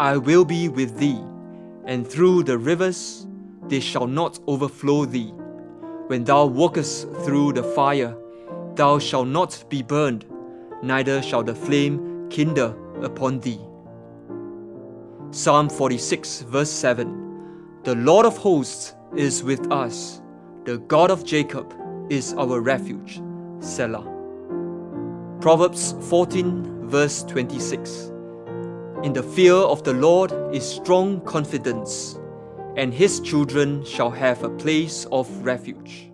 I will be with thee, and through the rivers they shall not overflow thee. When thou walkest through the fire, thou shalt not be burned, neither shall the flame kindle upon thee. Psalm 46 verse 7. The Lord of hosts is with us. The God of Jacob is our refuge. Selah. Proverbs 14 verse 26. In the fear of the Lord is strong confidence, and his children shall have a place of refuge.